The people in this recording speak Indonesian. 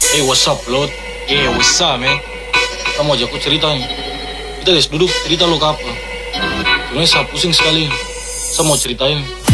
Hey, what's up, Lord? Hey, what's up, man? Kamu ajak aku cerita nih. Kita guys duduk cerita lo ke apa? Sebenarnya saya pusing sekali. Saya mau ceritain.